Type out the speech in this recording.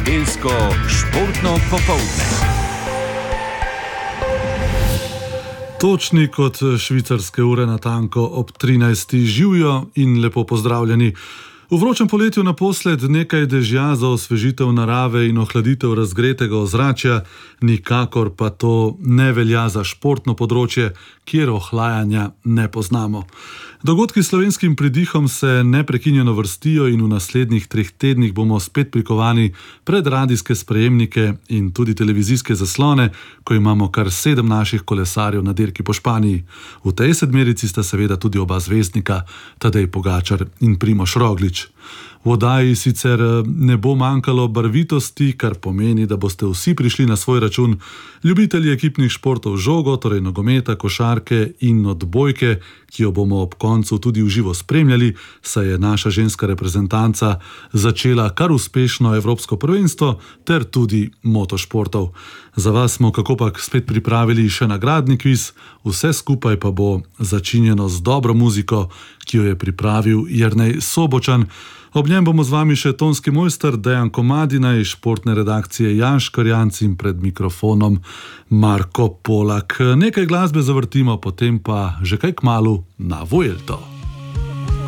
Nedeljsko športno popoldne. Točni kot švicarske ure natanko ob 13. Živijo in lepo pozdravljeni. V vročem poletju naposled nekaj dežja za osvežitev narave in ohladitev razgretega ozračja, nikakor pa to ne velja za športno področje, kjer ohlajanja ne poznamo. Dogodki s slovenskim pridihom se neprekinjeno vrstijo in v naslednjih 3 tednih bomo spet prikovani pred radijske sprejemnike in tudi televizijske zaslone, ko imamo kar 7 naših kolesarjev na dirki po Španiji. V tej sedmerici sta seveda tudi oba zvezdnika, Tadej Pogačar in Primož Roglič. V oddaji sicer ne bo manjkalo barvitosti, kar pomeni, da boste vsi prišli na svoj račun. Ljubitelji ekipnih športov žogo, torej nogometa, košarke in odbojke, ki jo bomo ob koncu tudi v živo spremljali, saj je naša ženska reprezentanca začela kar uspešno evropsko prvenstvo ter tudi motošportov. Za vas smo kakopak spet pripravili še nagradni kviz, vse skupaj pa bo začinjeno z dobro muziko, ki jo je pripravil Jernej Sobočan. Ob njem bomo z vami še tonski mojster Dejan Komadina iz športne redakcije Jan Škrjanc in pred mikrofonom Marko Polak. Nekaj glasbe zavrtimo, potem pa že kaj kmalu na Vuelto.